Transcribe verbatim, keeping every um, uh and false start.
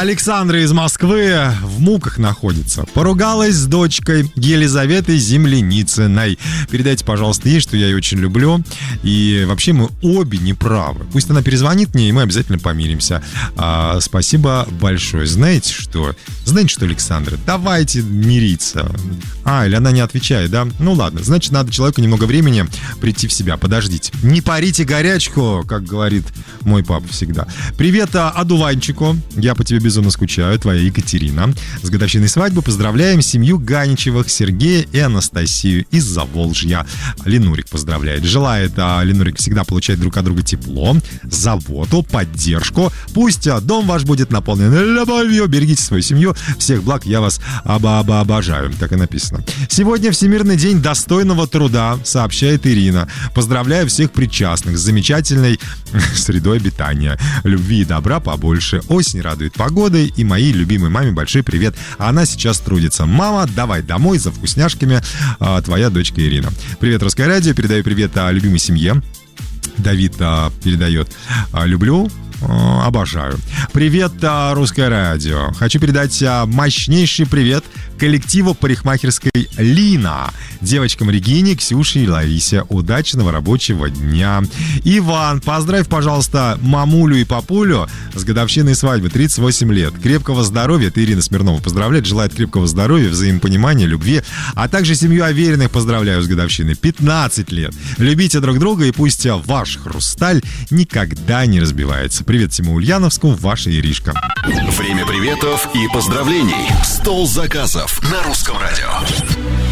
Александра из Москвы в муках находится. Поругалась с дочкой Елизаветой Земляницыной. Передайте, пожалуйста, ей, что я ее очень люблю. И вообще мы обе не правы. Пусть она перезвонит мне, и мы обязательно помиримся. А, спасибо большое. Знаете что? Знаете что, Александра? Давайте мириться. А, или она не отвечает, да? Ну ладно, значит, надо человеку немного времени прийти в себя. Подождите. Не парите горячку, как говорит мой папа всегда. Привет одуванчику. Я по тебе безумно скучаю. Твоя Екатерина. С годовщиной свадьбы поздравляем семью Ганичевых, Сергея и Анастасию из Заволжья. Ленурик поздравляет. Желает а, Ленурик всегда получать друг от друга тепло, заботу, поддержку. Пусть а, дом ваш будет наполнен любовью. Берегите свою семью. Всех благ, я вас оба-оба обожаю. Так и написано. Сегодня Всемирный день достойного труда, сообщает Ирина. Поздравляю всех причастных с замечательной средой обитания. Любви и добра побольше. Осень радует погодой. И моей любимой маме большой привет. Она сейчас трудится. Мама, давай домой за вкусняшками. А, твоя дочка Ирина. Привет, Русское радио. Передаю привет а, любимой семье. Давид а, передает а, люблю. Обожаю. Привет, Русское радио. Хочу передать мощнейший привет коллективу парикмахерской Лина, девочкам Регине, Ксюше и Ларисе. Удачного рабочего дня. Иван, поздравь, пожалуйста, мамулю и папулю с годовщиной свадьбы, тридцать восемь лет. Крепкого здоровья. Это Ирина Смирнова поздравляет. Желает крепкого здоровья, взаимопонимания, любви. А также семью Авериных поздравляю с годовщиной. пятнадцать лет. Любите друг друга, и пусть ваш хрусталь никогда не разбивается. Привет всему Ульяновску, ваша Иришка. Время приветов и поздравлений. Стол заказов на Русском радио.